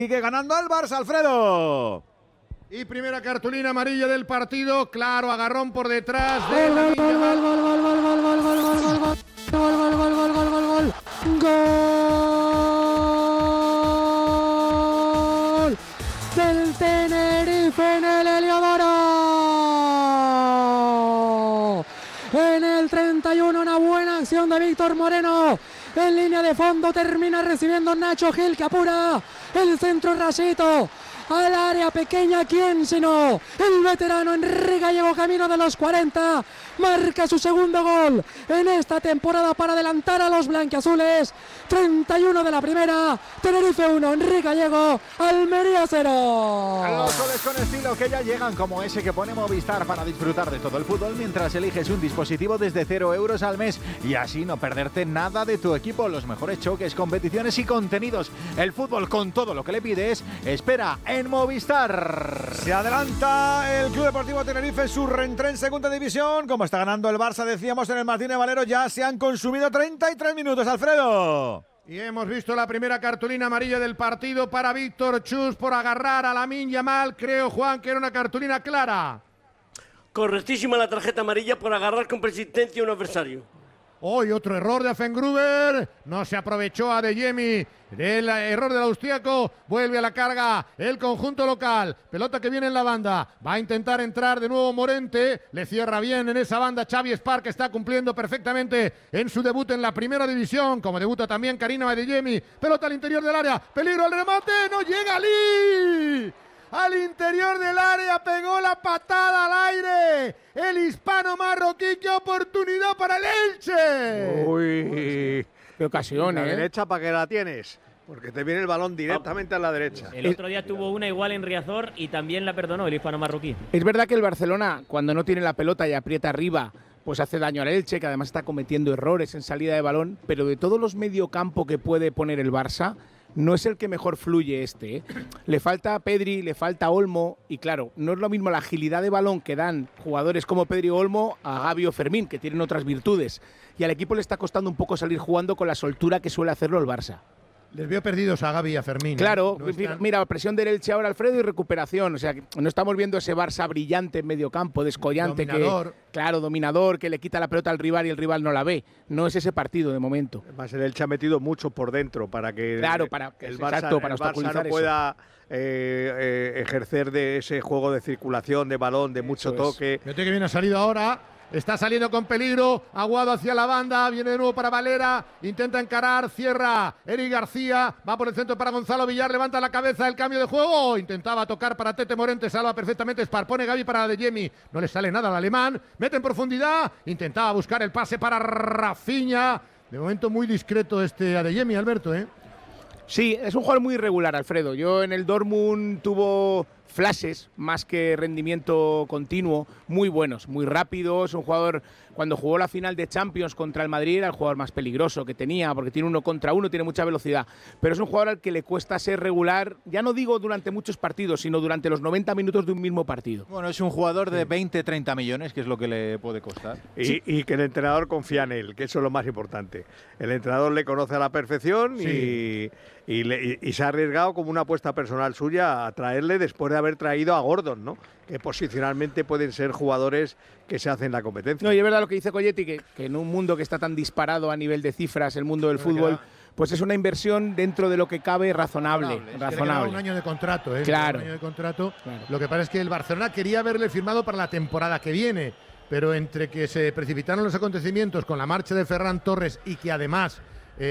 Sigue ganando el Barça, Alfredo. Y primera cartulina amarilla del partido, claro, agarrón por detrás de ¡Gol del Tenerife en el Heliodoro! En el 31, una buena acción de Víctor Moreno. En línea de fondo termina recibiendo Nacho Gil, que apura el centro rasito al área pequeña. ¿Quién sino el veterano Enrique Gallego, camino de los 40, marca su segundo gol en esta temporada para adelantar a los blanquiazules. 31 de la primera, Tenerife 1, Enrique Gallego, Almería 0. Los goles con estilo que ya llegan, como ese que pone Movistar para disfrutar de todo el fútbol mientras eliges un dispositivo desde 0 euros al mes y así no perderte nada de tu equipo. Los mejores choques, competiciones y contenidos. El fútbol con todo lo que le pides, espera en Movistar. Se adelanta el Club Deportivo Tenerife, su reentré en segunda división. Como está ganando el Barça, decíamos en el Martínez Valero, ya se han consumido 33 minutos, Alfredo. Y hemos visto la primera cartulina amarilla del partido para Víctor Chus por agarrar a Lamine Yamal. Creo, Juan, que era una cartulina clara. Correctísima la tarjeta amarilla por agarrar con persistencia a un adversario. Hoy otro error de Afengruber, no se aprovechó a Adeyemi del error del austriaco, vuelve a la carga el conjunto local, pelota que viene en la banda, va a intentar entrar de nuevo Morente, le cierra bien en esa banda Xavi Espar, que está cumpliendo perfectamente en su debut en la primera división, como debuta también Karina Adeyemi, pelota al interior del área, peligro al remate, no llega Ali. Al interior del área, pegó la patada al aire el hispano marroquí. ¡Qué oportunidad para el Elche! Uy, qué ocasión, La derecha, ¿para qué la tienes? Porque te viene el balón directamente a la derecha. El otro día tuvo una igual en Riazor y también la perdonó el hispano marroquí. Es verdad que el Barcelona, cuando no tiene la pelota y aprieta arriba, pues hace daño al Elche, que además está cometiendo errores en salida de balón, pero de todos los mediocampo que puede poner el Barça, no es el que mejor fluye este, ¿eh? Le falta a Pedri, le falta a Olmo, y claro, no es lo mismo la agilidad de balón que dan jugadores como Pedri o Olmo a Gavi o Fermín, que tienen otras virtudes, y al equipo le está costando un poco salir jugando con la soltura que suele hacerlo el Barça. Les veo perdidos a Gavi y a Fermín. Claro, mira, presión del Elche ahora, Alfredo, y recuperación. O sea, que no estamos viendo ese Barça brillante en medio campo, descollante, dominador. Dominador, que le quita la pelota al rival y el rival no la ve. No es ese partido de momento. Además, el Elche ha metido mucho por dentro para que el Barça no pueda ejercer de ese juego de circulación, de balón, de mucho toque. Fíjate que bien ha salido ahora. Está saliendo con peligro, Aguado hacia la banda, viene de nuevo para Valera, intenta encarar, cierra Eric García, va por el centro para Gonzalo Villar, levanta la cabeza, el cambio de juego, intentaba tocar para Tete Morente, salva perfectamente Espar, pone Gavi para Adeyemi, no le sale nada al alemán, mete en profundidad, intentaba buscar el pase para Rafinha, de momento muy discreto este Adeyemi, Alberto, ¿eh? Sí, es un jugador muy irregular, Alfredo. Yo en el Dortmund tuvo flashes más que rendimiento continuo, muy buenos, muy rápidos. Un jugador, cuando jugó la final de Champions contra el Madrid, era el jugador más peligroso que tenía, porque tiene 1 contra 1, tiene mucha velocidad. Pero es un jugador al que le cuesta ser regular, ya no digo durante muchos partidos, sino durante los 90 minutos de un mismo partido. Bueno, es un jugador de 20-30 millones, que es lo que le puede costar. Y que el entrenador confía en él, que eso es lo más importante. El entrenador le conoce a la perfección y se ha arriesgado como una apuesta personal suya a traerle después de haber traído a Gordon, ¿no? Que posicionalmente pueden ser jugadores que se hacen la competencia. No, y es verdad lo que dice Colletti, que en un mundo que está tan disparado a nivel de cifras, el mundo del fútbol, pues es una inversión dentro de lo que cabe razonable. Un año de contrato, ¿eh? Claro. Un año de contrato. Claro. Lo que pasa es que el Barcelona quería haberle firmado para la temporada que viene, pero entre que se precipitaron los acontecimientos con la marcha de Ferran Torres y que además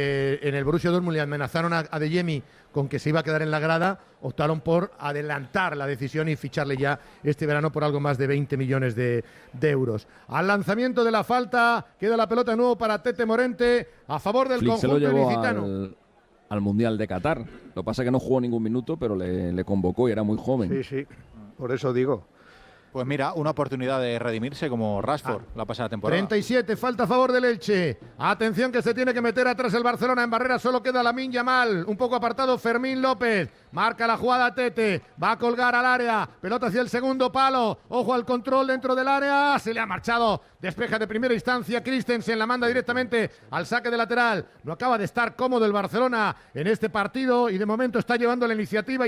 en el Borussia Dortmund le amenazaron a Adeyemi con que se iba a quedar en la grada, optaron por adelantar la decisión y ficharle ya este verano por algo más de 20 millones de euros. Al lanzamiento de la falta, queda la pelota de nuevo para Tete Morente, a favor del conjunto ilicitano. Al Mundial de Qatar. Lo que pasa es que no jugó ningún minuto, pero le convocó y era muy joven. Sí, por eso digo. Pues mira, una oportunidad de redimirse como Rashford la pasada temporada. 37, falta a favor del Elche. Atención que se tiene que meter atrás el Barcelona. En barrera solo queda Lamine Yamal. Un poco apartado Fermín López. Marca la jugada Tete. Va a colgar al área. Pelota hacia el segundo palo. Ojo al control dentro del área. Se le ha marchado. Despeja de primera instancia Christensen. La manda directamente al saque de lateral. No acaba de estar cómodo el Barcelona en este partido y de momento está llevando la iniciativa.